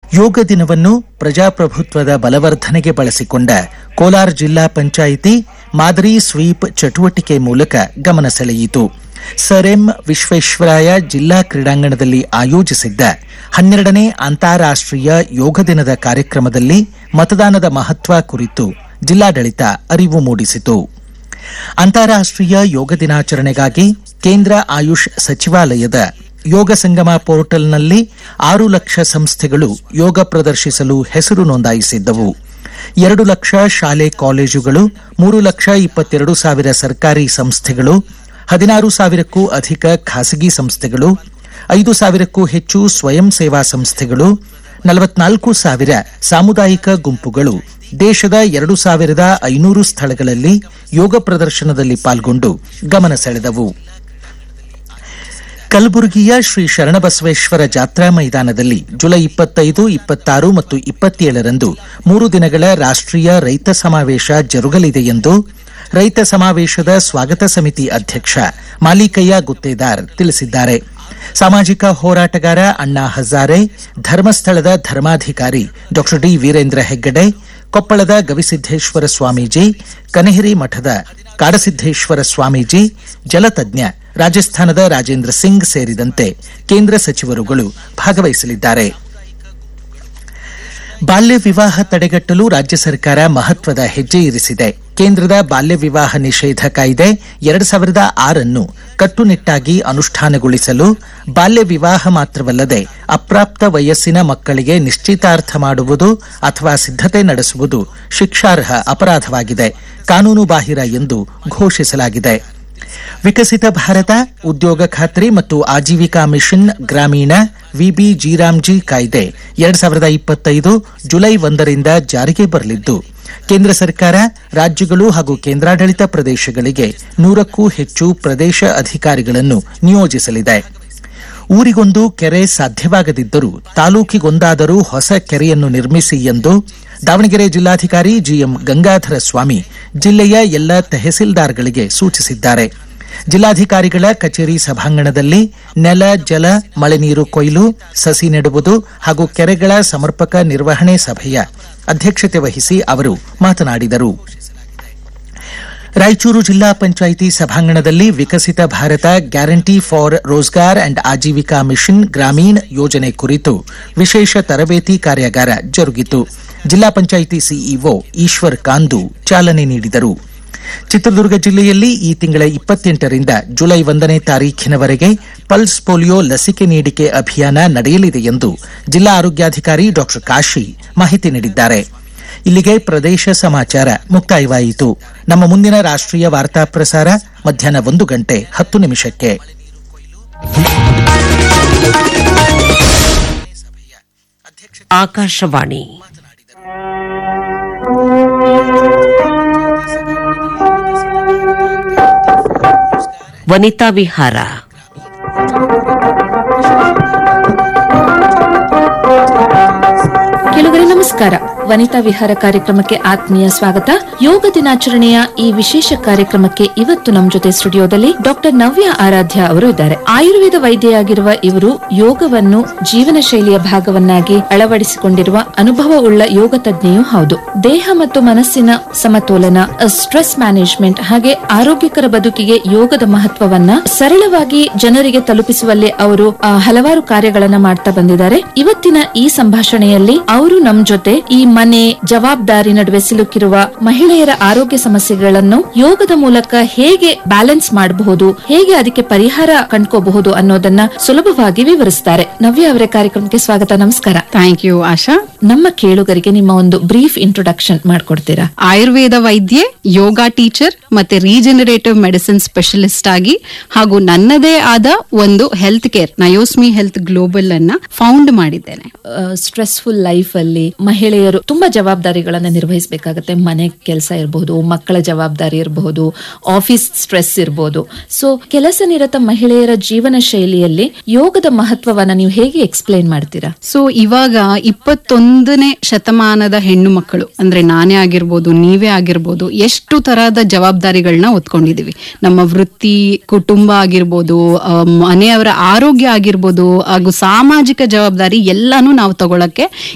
ಯೋಗ ದಿನವನ್ನು ಪ್ರಜಾಪ್ರಭುತ್ವದ ಬಲವರ್ಧನೆಗೆ ಬಳಸಿಕೊಂಡ ಕೋಲಾರ ಜಿಲ್ಲಾ ಪಂಚಾಯಿತಿ ಮಾದರಿ ಸ್ವೀಪ್ ಚಟುವಟಿಕೆ ಮೂಲಕ ಗಮನ ಸೆಳೆಯಿತು. ಸರ್ ಎಂ ವಿಶ್ವೇಶ್ವರಾಯ ಜಿಲ್ಲಾ ಕ್ರೀಡಾಂಗಣದಲ್ಲಿ ಆಯೋಜಿಸಿದ್ದ 12ನೇ ಅಂತಾರಾಷ್ಟ್ರೀಯ ಯೋಗ ದಿನದ ಕಾರ್ಯಕ್ರಮದಲ್ಲಿ ಮತದಾನದ ಮಹತ್ವ ಕುರಿತು ಜಿಲ್ಲಾಡಳಿತ ಅರಿವು ಮೂಡಿಸಿತು. ಅಂತಾರಾಷ್ಟ್ರೀಯ ಯೋಗ ದಿನಾಚರಣೆಗಾಗಿ ಕೇಂದ್ರ ಆಯುಷ್ ಸಚಿವಾಲಯದ ಯೋಗ ಸಂಗಮ ಪೋರ್ಟಲ್ನಲ್ಲಿ 6 ಲಕ್ಷ ಸಂಸ್ಥೆಗಳು ಯೋಗ ಪ್ರದರ್ಶಿಸಲು ಹೆಸರು ನೋಂದಾಯಿಸಿದ್ದವು. 2 ಲಕ್ಷ ಶಾಲೆ ಕಾಲೇಜುಗಳು, 3,22,000 ಸರ್ಕಾರಿ ಸಂಸ್ಥೆಗಳು, 16,000ಕ್ಕೂ ಅಧಿಕ ಖಾಸಗಿ ಸಂಸ್ಥೆಗಳು, 5,000ಕ್ಕೂ ಹೆಚ್ಚು ಸ್ವಯಂ ಸೇವಾ ಸಂಸ್ಥೆಗಳು, 44,000 ಸಾಮುದಾಯಿಕ ಗುಂಪುಗಳು ದೇಶದ 2,500 ಸ್ಥಳಗಳಲ್ಲಿ ಯೋಗ ಪ್ರದರ್ಶನದಲ್ಲಿ ಪಾಲ್ಗೊಂಡು ಗಮನ ಸೆಳೆದವು. ಕಲಬುರಗಿಯ ಶ್ರೀ ಶರಣಬಸವೇಶ್ವರ ಜಾತ್ರಾ ಮೈದಾನದಲ್ಲಿ ಜುಲೈ 25, 26 ಮತ್ತು 27ರಂದು 3 ದಿನಗಳ ರಾಷ್ಟ್ರೀಯ ರೈತ ಸಮಾವೇಶ ಜರುಗಲಿದೆ ಎಂದು ರೈತ ಸಮಾವೇಶದ ಸ್ವಾಗತ ಸಮಿತಿ ಅಧ್ಯಕ್ಷ ಮಾಲಿಕಯ್ಯ ಗುತ್ತೇದಾರ್ ತಿಳಿಸಿದ್ದಾರೆ. ಸಾಮಾಜಿಕ ಹೋರಾಟಗಾರ ಅಣ್ಣಾ ಹಜಾರೆ, ಧರ್ಮಸ್ಥಳದ ಧರ್ಮಾಧಿಕಾರಿ ಡಾ ಡಿ ವೀರೇಂದ್ರ ಹೆಗ್ಗಡೆ, ಕೊಪ್ಪಳದ ಗವಿಸಿದ್ದೇಶ್ವರ ಸ್ವಾಮೀಜಿ, ಕನಹಿರಿ ಮಠದ ಕಾಡಸಿದ್ದೇಶ್ವರ ಸ್ವಾಮೀಜಿ, ಜಲತಜ್ಞ ರಾಜಸ್ಥಾನದ ರಾಜೇಂದ್ರ ಸಿಂಗ್ ಸೇರಿದಂತೆ ಕೇಂದ್ರ ಸಚಿವರುಗಳು ಭಾಗವಹಿಸಲಿದ್ದಾರೆ. ಬಾಲ್ಯ ವಿವಾಹ ತಡೆಗಟ್ಟಲು ರಾಜ್ಯ ಸರ್ಕಾರ ಮಹತ್ವದ ಹೆಜ್ಜೆ ಇರಿಸಿದೆ. ಕೇಂದ್ರದ ಬಾಲ್ಯ ವಿವಾಹ ನಿಷೇಧ ಕಾಯ್ದೆ 2006 ಕಟ್ಟುನಿಟ್ಟಾಗಿ ಅನುಷ್ಠಾನಗೊಳಿಸಲು ಬಾಲ್ಯ ವಿವಾಹ ಮಾತ್ರವಲ್ಲದೆ ಅಪ್ರಾಪ್ತ ವಯಸ್ಸಿನ ಮಕ್ಕಳಿಗೆ ನಿಶ್ಚಿತಾರ್ಥ ಮಾಡುವುದು ಅಥವಾ ಸಿದ್ಧತೆ ನಡೆಸುವುದು ಶಿಕ್ಷಾರ್ಹ ಅಪರಾಧವಾಗಿದೆ, ಕಾನೂನು ಬಾಹಿರ ಎಂದು ಘೋಷಿಸಲಾಗಿದೆ. ವಿಕಸಿತ ಭಾರತ ಉದ್ಯೋಗ ಖಾತ್ರಿ ಮತ್ತು ಆಜೀವಿಕಾ ಮಿಷನ್ ಗ್ರಾಮೀಣ ವಿಬಿ ಜೀರಾಮ್ಜಿ ಕಾಯ್ದೆ 2025 ಜುಲೈ 1ರಿಂದ ಜಾರಿಗೆ ಬರಲಿದ್ದು, ಕೇಂದ್ರ ಸರ್ಕಾರ ರಾಜ್ಯಗಳು ಹಾಗೂ ಕೇಂದ್ರಾಡಳಿತ ಪ್ರದೇಶಗಳಿಗೆ 100ಕ್ಕೂ ಹೆಚ್ಚು ಪ್ರದೇಶ ಅಧಿಕಾರಿಗಳನ್ನು ನಿಯೋಜಿಸಲಿದೆ. ಊರಿಗೊಂದು ಕೆರೆ ಸಾಧ್ಯವಾಗದಿದ್ದರೂ ತಾಲೂಕಿಗೊಂದಾದರೂ ಹೊಸ ಕೆರೆಯನ್ನು ನಿರ್ಮಿಸಿ ಎಂದು ದಾವಣಗೆರೆ ಜಿಲ್ಲಾಧಿಕಾರಿ ಜಿಎಂ ಗಂಗಾಧರ ಸ್ವಾಮಿ ಜಿಲ್ಲೆಯ ಎಲ್ಲ ತಹಸೀಲ್ದಾರ್ಗಳಿಗೆ ಸೂಚಿಸಿದ್ದಾರೆ. ಜಿಲ್ಲಾಧಿಕಾರಿಗಳ ಕಚೇರಿ ಸಭಾಂಗಣದಲ್ಲಿ ನೆಲ, ಜಲ, ಮಳೆ ನೀರು ಕೊಯ್ಲು, ಸಸಿ ನೆಡುವುದು ಹಾಗೂ ಕೆರೆಗಳ ಸಮರ್ಪಕ ನಿರ್ವಹಣೆ ಸಭೆಯ ಅಧ್ಯಕ್ಷತೆ ವಹಿಸಿ ಅವರು ಮಾತನಾಡಿದರು. ರಾಯಚೂರು ಜಿಲ್ಲಾ ಪಂಚಾಯಿತಿ ಸಭಾಂಗಣದಲ್ಲಿ ವಿಕಸಿತ Bharat guarantee for Rozgar and Aajeevika mission Gramin ಯೋಜನೆ ಕುರಿತು ವಿಶೇಷ ತರಬೇತಿ ಕಾರ್ಯಾಗಾರ ಜರುಗಿತು. ಜಿಲ್ಲಾ ಪಂಚಾಯಿತಿ ಸಿಇಒ ಈಶ್ವರ್ ಕಾಂದು ಚಾಲನೆ ನೀಡಿದರು. ಚಿತ್ರದುರ್ಗ ಜಿಲ್ಲೆಯಲ್ಲಿ ಈ ತಿಂಗಳ 28ರಿಂದ ಜುಲೈ 1ನೇ ತಾರೀಖಿನವರೆಗೆ ಪಲ್ಸ್ ಪೋಲಿಯೋ ಲಸಿಕೆ ನೀಡಿಕೆ ಅಭಿಯಾನ ನಡೆಯಲಿದೆ ಎಂದು ಜಿಲ್ಲಾ ಆರೋಗ್ಯಾಧಿಕಾರಿ ಡಾ ಕಾಶಿ ಮಾಹಿತಿ ನೀಡಿದ್ದಾರೆ. ಇಲ್ಲಿಗೆ ಪ್ರದೇಶ ಸಮಾಚಾರ ಮುಕ್ತಾಯವಾಯಿತು. ನಮ್ಮ ಮುಂದಿನ ರಾಷ್ಟ್ರೀಯ ವಾರ್ತಾ ಪ್ರಸಾರ ಮಧ್ಯಾಹ್ನ 1:10 ಆಕಾಶವಾಣಿ ವನಿತಾ ವಿಹಾರ. ಕೆಲವರೇ ನಮಸ್ಕಾರ. ವನಿತಾ ವಿಹಾರ ಕಾರ್ಯಕ್ರಮಕ್ಕೆ ಆತ್ಮೀಯ ಸ್ವಾಗತ. ಯೋಗ ದಿನಾಚರಣೆಯ ಈ ವಿಶೇಷ ಕಾರ್ಯಕ್ರಮಕ್ಕೆ ಇವತ್ತು ನಮ್ಮ ಜೊತೆ ಸ್ಟುಡಿಯೋದಲ್ಲಿ ಡಾಕ್ಟರ್ ನವ್ಯ ಆರಾಧ್ಯ ಅವರು ಇದ್ದಾರೆ. ಆಯುರ್ವೇದ ವೈದ್ಯೆಯಾಗಿರುವ ಇವರು ಯೋಗವನ್ನು ಜೀವನ ಶೈಲಿಯ ಭಾಗವನ್ನಾಗಿ ಅಳವಡಿಸಿಕೊಂಡಿರುವ ಅನುಭವವುಳ್ಳ ಯೋಗ ತಜ್ಞೆಯೂ ಹೌದು. ದೇಹ ಮತ್ತು ಮನಸ್ಸಿನ ಸಮತೋಲನ, ಸ್ಟ್ರೆಸ್ ಮ್ಯಾನೇಜ್ಮೆಂಟ್ ಹಾಗೆ ಆರೋಗ್ಯಕರ ಬದುಕಿಗೆ ಯೋಗದ ಮಹತ್ವವನ್ನ ಸರಳವಾಗಿ ಜನರಿಗೆ ತಲುಪಿಸುವಲ್ಲಿ ಅವರು ಹಲವಾರು ಕಾರ್ಯಗಳನ್ನ ಮಾಡ್ತಾ ಬಂದಿದ್ದಾರೆ. ಇವತ್ತಿನ ಈ ಸಂಭಾಷಣೆಯಲ್ಲಿ ಅವರು ನಮ್ಮ ಜೊತೆ ಈ ಮನೆ ಜವಾಬ್ದಾರಿ ನಡುವೆ ಸಿಲುಕಿರುವ ಮಹಿಳೆಯರ ಆರೋಗ್ಯ ಸಮಸ್ಯೆಗಳನ್ನು ಯೋಗದ ಮೂಲಕ ಹೇಗೆ ಬ್ಯಾಲೆನ್ಸ್ ಮಾಡಬಹುದು, ಹೇಗೆ ಅದಕ್ಕೆ ಪರಿಹಾರ ಕಂಡುಕೋಬಹುದು ಅನ್ನೋದನ್ನ ಸುಲಭವಾಗಿ ವಿವರಿಸುತ್ತಾರೆ. ನವ್ಯ ಅವರ ಕಾರ್ಯಕ್ರಮಕ್ಕೆ ಸ್ವಾಗತ. ನಮಸ್ಕಾರ. ಥ್ಯಾಂಕ್ ಯು ಆಶಾ. ನಮ್ಮ ಕೇಳುಗರಿಗೆ ನಿಮ್ಮ ಒಂದು ಬ್ರೀಫ್ ಇಂಟ್ರೊಡಕ್ಷನ್ ಮಾಡ್ಕೊಡ್ತೀರಾ? ಆಯುರ್ವೇದ ವೈದ್ಯೆ, ಯೋಗ ಟೀಚರ್ ಮತ್ತೆ ರೀಜನರೇಟಿವ್ ಮೆಡಿಸಿನ್ ಸ್ಪೆಷಲಿಸ್ಟ್ ಆಗಿ ಹಾಗೂ ನನ್ನದೇ ಆದ ಒಂದು ಹೆಲ್ತ್ ಕೇರ್ ನಯೋಸ್ಮಿ ಹೆಲ್ತ್ ಗ್ಲೋಬಲ್ ಅನ್ನ ಫೌಂಡ್ ಮಾಡಿದ್ದೇನೆ. ಸ್ಟ್ರೆಸ್ಫುಲ್ ಲೈಫ್ ಅಲ್ಲಿ ಮಹಿಳೆಯರು ತುಂಬಾ ಜವಾಬ್ದಾರಿಗಳನ್ನ ನಿರ್ವಹಿಸಬೇಕಾಗತ್ತೆ. ಮನೆ ಕೆಲಸ ಇರಬಹುದು, ಮಕ್ಕಳ ಜವಾಬ್ದಾರಿ ಇರಬಹುದು, ಆಫೀಸ್ ಸ್ಟ್ರೆಸ್ ಇರಬಹುದು. ಸೊ ಕೆಲಸ ನಿರತ ಮಹಿಳೆಯರ ಜೀವನ ಶೈಲಿಯಲ್ಲಿ ಯೋಗದ ಮಹತ್ವವನ್ನ ನೀವು ಹೇಗೆ ಎಕ್ಸ್ಪ್ಲೈನ್ ಮಾಡ್ತೀರಾ? ಸೊ ಇವಾಗ 21ನೇ ಶತಮಾನದ ಹೆಣ್ಣು ಮಕ್ಕಳು ಅಂದ್ರೆ ನಾನೇ ಆಗಿರ್ಬೋದು, ನೀವೇ ಆಗಿರ್ಬೋದು, ಎಷ್ಟು ತರಹದ ಜವಾಬ್ದಾರಿಗಳನ್ನ ಹೊತ್ಕೊಂಡಿದೀವಿ. ನಮ್ಮ ವೃತ್ತಿ, ಕುಟುಂಬ ಆಗಿರ್ಬೋದು, ಮನೆಯವರ ಆರೋಗ್ಯ ಆಗಿರ್ಬೋದು ಹಾಗೂ ಸಾಮಾಜಿಕ ಜವಾಬ್ದಾರಿ ಎಲ್ಲಾನು ನಾವು ತಗೊಳಕ್ಕೆ